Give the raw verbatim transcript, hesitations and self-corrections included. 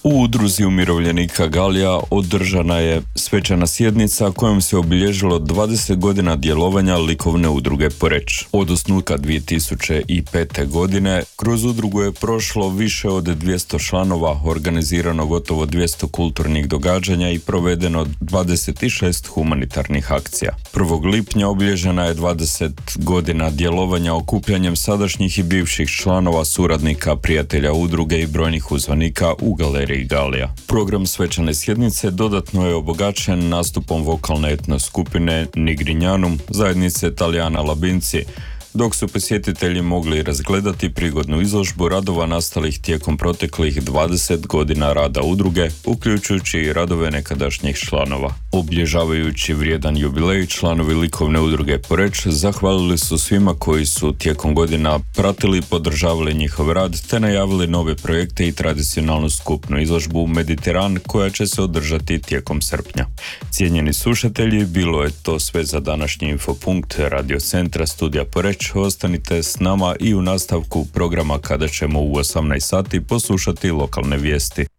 U udruzi umirovljenika Galija održana je svečana sjednica kojom se obilježilo dvadeset godina djelovanja likovne udruge Poreč. Od osnutka dvije tisuće pete. godine kroz udrugu je prošlo više od dvjesto članova, organizirano gotovo dvjesto kulturnih događanja i provedeno dvadeset šest humanitarnih akcija. prvog lipnja obilježena je dvadeset godina djelovanja okupljanjem sadašnjih i bivših članova, suradnika, prijatelja udruge i brojnih uzvanika u galeriji Galija. Program svečane sjednice dodatno je obogaćen nastupom vokalne etno skupine Nigrinjanum, zajednice Talijana Labinci, dok su posjetitelji mogli razgledati prigodnu izložbu radova nastalih tijekom proteklih dvadeset godina rada udruge, uključujući i radove nekadašnjih članova. Obilježavajući vrijedan jubilej, članovi likovne udruge Poreč zahvalili su svima koji su tijekom godina pratili i podržavali njihov rad, te najavili nove projekte i tradicionalnu skupnu izložbu Mediteran koja će se održati tijekom srpnja. Cijenjeni slušatelji, bilo je to sve za današnji Infopunkt Radio Centra Studija Poreč. Ostanite s nama i u nastavku programa kada ćemo u osamnaest sati poslušati lokalne vijesti.